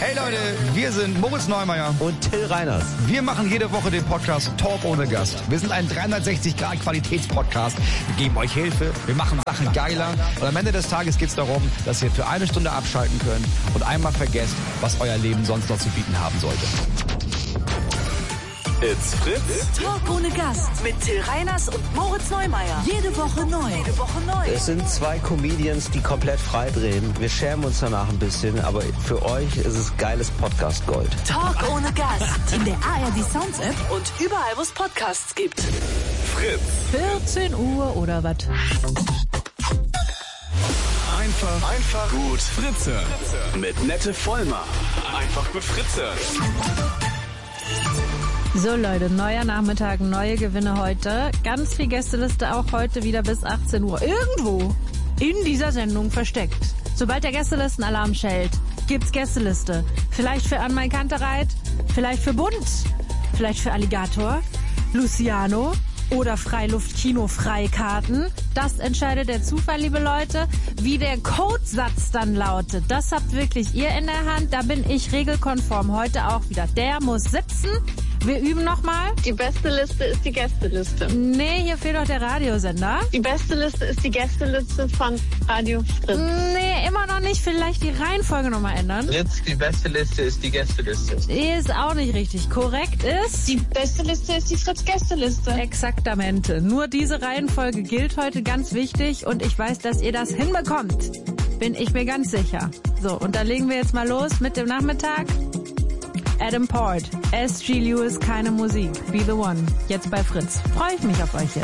Hey Leute, wir sind Moritz Neumeier und Till Reiners. Wir machen jede Woche den Podcast Talk ohne Gast. Wir sind ein 360-Grad-Qualitätspodcast. Wir geben euch Hilfe, wir machen Sachen geiler. Und am Ende des Tages geht es darum, dass ihr für eine Stunde abschalten könnt und einmal vergesst, was euer Leben sonst noch zu bieten haben sollte. It's Fritz. Talk ohne Gast mit Till Reiners und Moritz Neumeier. Jede Woche neu. Es sind zwei Comedians, die komplett frei drehen. Wir schämen uns danach ein bisschen, aber für euch ist es geiles Podcast-Gold. Talk ohne Gast. In der ARD Sounds App und überall, wo es Podcasts gibt. Fritz. 14 Uhr oder was? Einfach gut Fritze. Mit Nette Vollmer. Einfach befritze. So Leute, neuer Nachmittag, neue Gewinne heute. Ganz viel Gästeliste auch heute wieder bis 18 Uhr. Irgendwo in dieser Sendung versteckt. Sobald der Gästelistenalarm schellt, gibt's Gästeliste. Vielleicht für Anmai Kantereit, vielleicht für Bund, vielleicht für Alligator, Luciano oder Freiluft-Kino-Freikarten. Das entscheidet der Zufall, liebe Leute. Wie der Codesatz dann lautet, das habt wirklich ihr in der Hand. Da bin ich regelkonform heute auch wieder. Der muss sitzen. Wir üben nochmal. Die beste Liste ist die Gästeliste. Nee, hier fehlt doch der Radiosender. Die beste Liste ist die Gästeliste von Radio Fritz. Nee, immer noch nicht. Vielleicht die Reihenfolge nochmal ändern. Fritz, die beste Liste ist die Gästeliste. Ist auch nicht richtig. Korrekt ist... Die beste Liste ist die Fritz-Gästeliste. Exaktamente. Nur diese Reihenfolge gilt heute, ganz wichtig. Und ich weiß, dass ihr das hinbekommt. Bin ich mir ganz sicher. So, und dann legen wir jetzt mal los mit dem Nachmittag. Adam Port, S.G. Lewis, keine Musik. Be the One. Jetzt bei Fritz. Freue ich mich auf euch jetzt.